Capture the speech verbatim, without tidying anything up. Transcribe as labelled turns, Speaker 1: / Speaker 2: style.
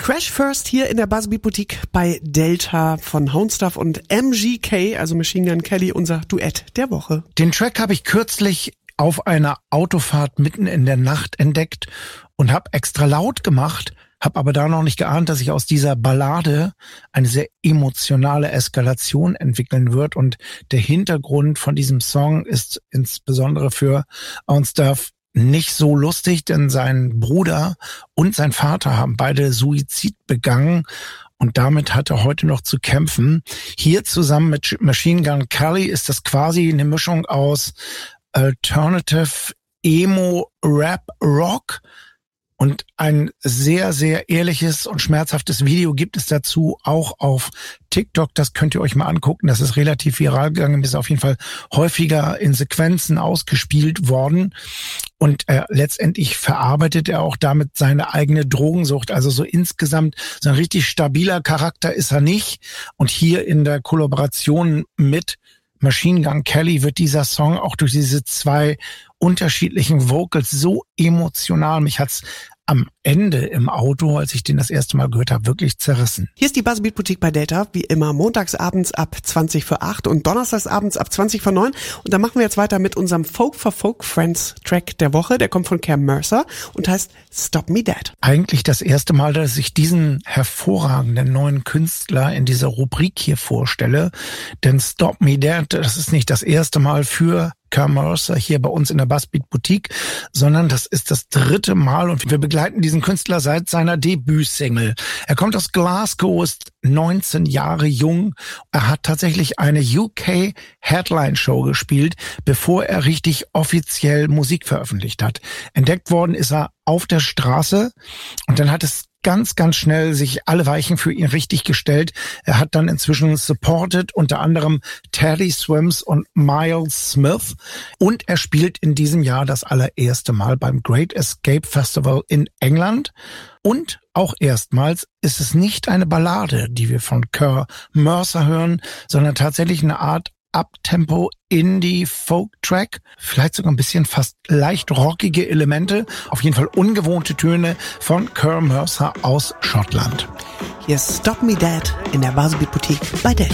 Speaker 1: Crash First hier in der Buzzbeat Boutique bei Delta von Houndstuff und M G K, also Machine Gun Kelly, unser Duett der Woche.
Speaker 2: Den Track habe ich kürzlich auf einer Autofahrt mitten in der Nacht entdeckt und habe extra laut gemacht, habe aber da noch nicht geahnt, dass sich aus dieser Ballade eine sehr emotionale Eskalation entwickeln wird. Und der Hintergrund von diesem Song ist insbesondere für Houndstuff nicht so lustig, denn sein Bruder und sein Vater haben beide Suizid begangen und damit hat er heute noch zu kämpfen. Hier zusammen mit Machine Gun Kelly ist das quasi eine Mischung aus Alternative, Emo, Rap, Rock. Und ein sehr, sehr ehrliches und schmerzhaftes Video gibt es dazu auch auf TikTok. Das könnt ihr euch mal angucken. Das ist relativ viral gegangen. Ist auf jeden Fall häufiger in Sequenzen ausgespielt worden. Und äh, letztendlich verarbeitet er auch damit seine eigene Drogensucht. Also so insgesamt so ein richtig stabiler Charakter ist er nicht. Und hier in der Kollaboration mit Machine Gun Kelly wird dieser Song auch durch diese zwei unterschiedlichen Vocals so emotional. Mich hat's am Ende im Auto, als ich den das erste Mal gehört habe, wirklich zerrissen.
Speaker 1: Hier ist die Buzzbeat Boutique bei Delta, wie immer montagsabends ab zwanzig vor acht und donnerstagsabends ab zwanzig vor neun. Und da machen wir jetzt weiter mit unserem Folk for Folk Friends Track der Woche. Der kommt von Cam Mercer und heißt Stop Me Dead.
Speaker 2: Eigentlich das erste Mal, dass ich diesen hervorragenden neuen Künstler in dieser Rubrik hier vorstelle. Denn Stop Me Dead, das ist nicht das erste Mal für Cam Mercer hier bei uns in der Buzzbeat Boutique, sondern das ist das dritte Mal und wir begleiten diesen Künstler seit seiner Debütsingle. Er kommt aus Glasgow, ist neunzehn Jahre jung. Er hat tatsächlich eine U K Headline Show gespielt, bevor er richtig offiziell Musik veröffentlicht hat. Entdeckt worden ist er auf der Straße und dann hat es ganz, ganz schnell sich alle Weichen für ihn richtig gestellt. Er hat dann inzwischen supported, unter anderem Teddy Swims und Miles Smith. Und er spielt in diesem Jahr das allererste Mal beim Great Escape Festival in England. Und auch erstmals ist es nicht eine Ballade, die wir von Cam Mercer hören, sondern tatsächlich eine Art Uptempo Indie-Folk-Track, vielleicht sogar ein bisschen fast leicht rockige Elemente, auf jeden Fall ungewohnte Töne von Cam Mercer aus Schottland.
Speaker 1: Hier ist Stop Me Dead in der Buzzbeat Boutique bei Delta.